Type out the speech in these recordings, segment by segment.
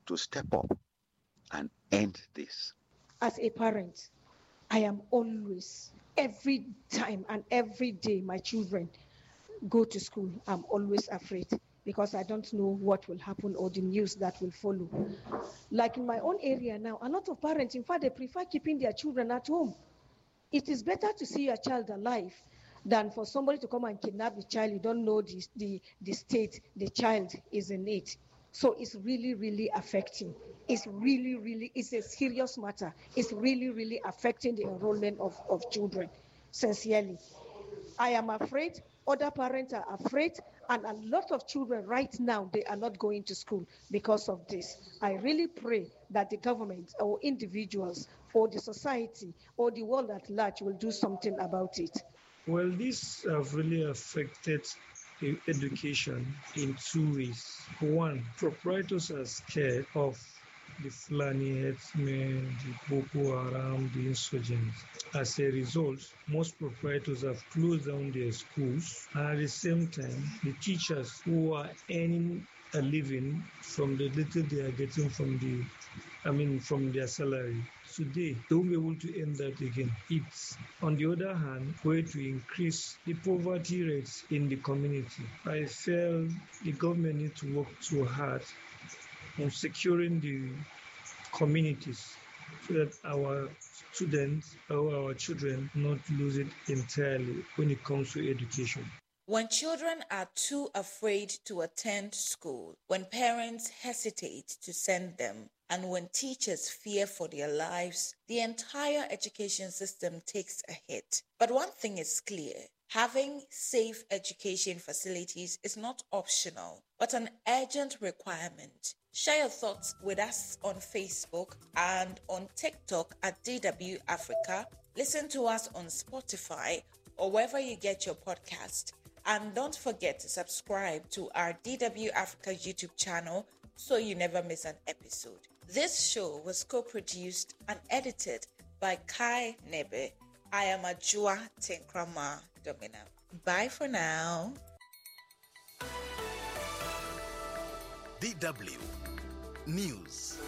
to step up and end this? As a parent, I am always, every time and every day my children go to school, I'm always afraid because I don't know what will happen or the news that will follow. Like in my own area now, a lot of parents, in fact, they prefer keeping their children at home. It is better to see your child alive than for somebody to come and kidnap the child. You don't know the state the child is in it. So it's really, really affecting. It's a serious matter. It's really, really affecting the enrollment of children, sincerely. I am afraid, other parents are afraid, and a lot of children right now, they are not going to school because of this. I really pray that the government or individuals or the society or the world at large will do something about it. Well, this have really affected education in two ways. One, proprietors are scared of the Fulani herdsmen, the Boko Haram, the insurgents. As a result, most proprietors have closed down their schools. And at the same time, the teachers who are earning a living from the little they are getting from their salary, today they won't be able to earn that again. It's, on the other hand, going to increase the poverty rates in the community. I feel the government needs to work too hard on securing the communities so that our students or our children not lose it entirely when it comes to education. When children are too afraid to attend school, when parents hesitate to send them, and when teachers fear for their lives, the entire education system takes a hit. But one thing is clear. Having safe education facilities is not optional, but an urgent requirement. Share your thoughts with us on Facebook and on TikTok at DW Africa. Listen to us on Spotify or wherever you get your podcast. And don't forget to subscribe to our DW Africa YouTube channel so you never miss an episode. This show was co-produced and edited by Kai Nebe. I am Ajua Tenkrama Domina. Bye for now. DW News.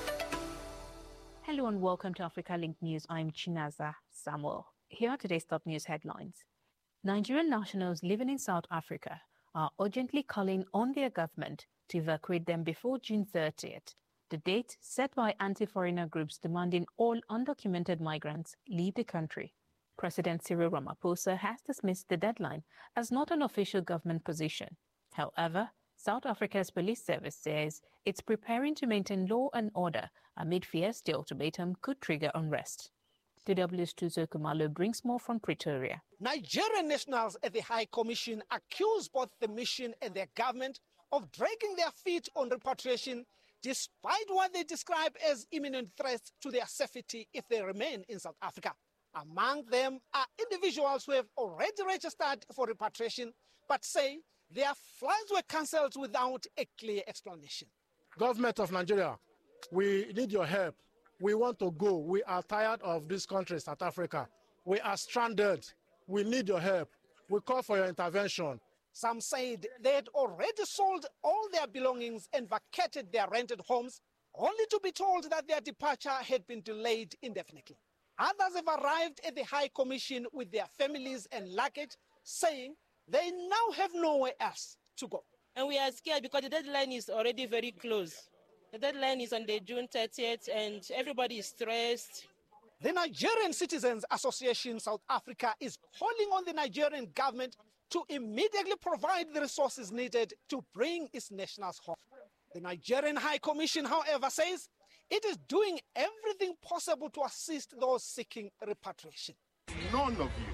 Hello and welcome to Africa Link News. I'm Chinaza Samuel. Here are today's top news headlines. Nigerian nationals living in South Africa are urgently calling on their government to evacuate them before June 30th, the date set by anti-foreigner groups demanding all undocumented migrants leave the country. President Cyril Ramaphosa has dismissed the deadline as not an official government position. However, South Africa's police service says it's preparing to maintain law and order amid fears the ultimatum could trigger unrest. DW's Tuzo Kumalo brings more from Pretoria. Nigerian nationals at the High Commission accuse both the mission and their government of dragging their feet on repatriation, despite what they describe as imminent threats to their safety if they remain in South Africa. Among them are individuals who have already registered for repatriation, but say their flights were cancelled without a clear explanation. Government of Nigeria, we need your help. We want to go. We are tired of this country, South Africa. We are stranded. We need your help. We call for your intervention. Some said they had already sold all their belongings and vacated their rented homes, only to be told that their departure had been delayed indefinitely. Others have arrived at the High Commission with their families and luggage, saying they now have nowhere else to go. And we are scared because the deadline is already very close. The deadline is on the June 30th and everybody is stressed. The Nigerian Citizens Association South Africa is calling on the Nigerian government to immediately provide the resources needed to bring its nationals home. The Nigerian High Commission, however, says it is doing everything possible to assist those seeking repatriation. None of you,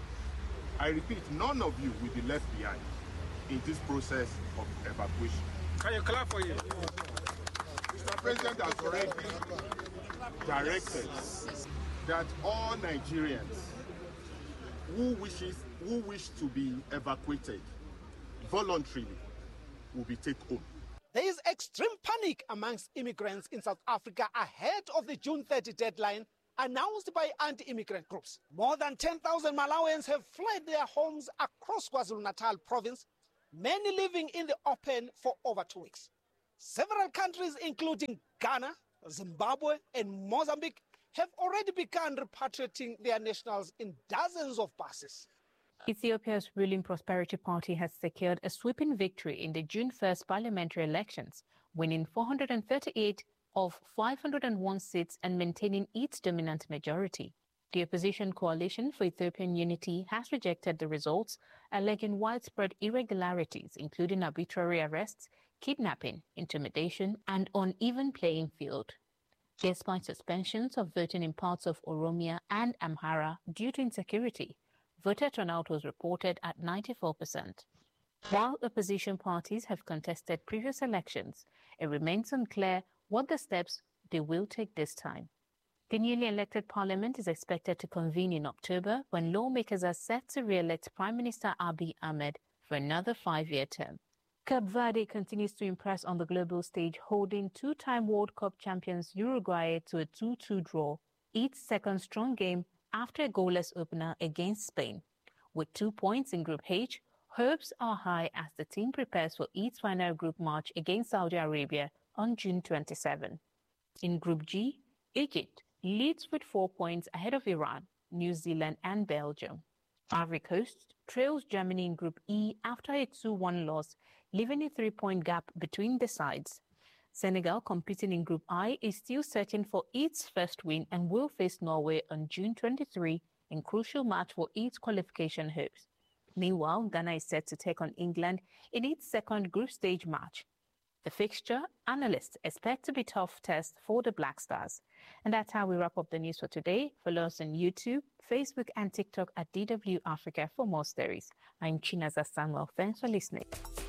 I repeat, none of you will be left behind in this process of evacuation. Can you clap for you? Mr. President has already directed that all Nigerians who wish to be evacuated voluntarily will be taken home. There is extreme panic amongst immigrants in South Africa ahead of the June 30 deadline announced by anti-immigrant groups. More than 10,000 Malawians have fled their homes across KwaZulu-Natal province, many living in the open for over 2 weeks. Several countries, including Ghana, Zimbabwe, and Mozambique have already begun repatriating their nationals in dozens of buses. Ethiopia's ruling Prosperity Party has secured a sweeping victory in the June 1st parliamentary elections, winning 438 of 501 seats and maintaining its dominant majority. The opposition Coalition for Ethiopian Unity has rejected the results, alleging widespread irregularities, including arbitrary arrests, kidnapping, intimidation, and uneven playing field. Despite suspensions of voting in parts of Oromia and Amhara due to insecurity, voter turnout was reported at 94%. While opposition parties have contested previous elections, it remains unclear what the steps they will take this time. The newly elected parliament is expected to convene in October, when lawmakers are set to re-elect Prime Minister Abiy Ahmed for another 5-year term. Cape Verde continues to impress on the global stage, holding two-time World Cup champions Uruguay to a 2-2 draw, its second strong game after a goalless opener against Spain. With 2 points in Group H, hopes are high as the team prepares for its final group match against Saudi Arabia on June 27. In Group G, Egypt leads with 4 points ahead of Iran, New Zealand and Belgium. Ivory Coast trails Germany in Group E after a 2-1 loss, leaving a 3-point gap between the sides. Senegal, competing in Group I, is still searching for its first win and will face Norway on June 23 in crucial match for its qualification hopes. Meanwhile, Ghana is set to take on England in its second group stage match. The fixture, analysts expect to be a tough test for the Black Stars. And that's how we wrap up the news for today. Follow us on YouTube, Facebook and TikTok at DW Africa for more stories. I'm Chinaza Samuel. Thanks for listening.